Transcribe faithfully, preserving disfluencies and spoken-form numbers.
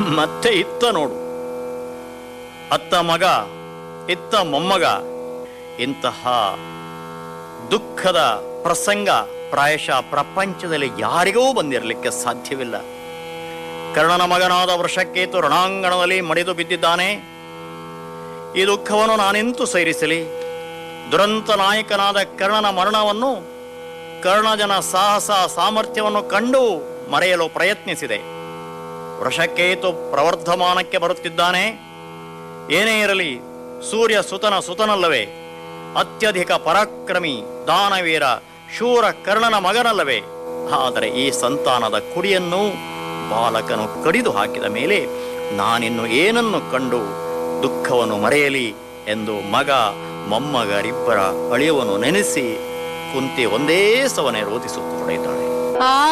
ಮತ್ತೆ ಇತ್ತ ನೋಡು, ಅತ್ತ ಮಗ ಇತ್ತ ಮೊಮ್ಮಗ. ಇಂತಹ ದುಃಖದ ಪ್ರಸಂಗ ಪ್ರಾಯಶಃ ಪ್ರಪಂಚದಲ್ಲಿ ಯಾರಿಗೂ ಬಂದಿರಲಿಕ್ಕೆ ಸಾಧ್ಯವಿಲ್ಲ. ಕರ್ಣನ ಮಗನಾದ ವೃಷಕೇತು ರಣಾಂಗಣದಲ್ಲಿ ಮಡಿದು ಬಿದ್ದಿದ್ದಾನೆ. ಈ ದುಃಖವನ್ನು ನಾನೆಂತೂ ಸೇರಿಸಲಿ? ದುರಂತ ನಾಯಕನಾದ ಕರ್ಣನ ಮರಣವನ್ನು ಕರ್ಣಜನ ಸಾಹಸ ಸಾಮರ್ಥ್ಯವನ್ನು ಕಂಡು ಮರೆಯಲು ಪ್ರಯತ್ನಿಸಿದೆ. ವೃಷಕೇತು ಪ್ರವರ್ಧಮಾನಕ್ಕೆ ಬರುತ್ತಿದ್ದಾನೆ. ಏನೇ ಇರಲಿ, ಸೂರ್ಯ ಸುತನ ಸುತನಲ್ಲವೇ? ಅತ್ಯಧಿಕ ಪರಾಕ್ರಮಿ ದಾನವೀರ ಶೂರ ಕರ್ಣನ ಮಗನಲ್ಲವೇ? ಆದರೆ ಈ ಸಂತಾನದ ಕುಡಿಯನ್ನು ಬಾಲಕನು ಕಡಿದು ಹಾಕಿದ ಮೇಲೆ ನಾನಿನ್ನು ಏನನ್ನು ಕಂಡು ದುಃಖವನ್ನು ಮರೆಯಲಿ ಎಂದು ಮಗ ಮೊಮ್ಮಗರಿಬ್ಬರ ಅಳಿಯವನ್ನು ನೆನೆಸಿ ಕುಂತಿ ಒಂದೇ ಸವನೆ ರೋಧಿಸುತ್ತೊಡಗಿದ್ದಾಳೆ.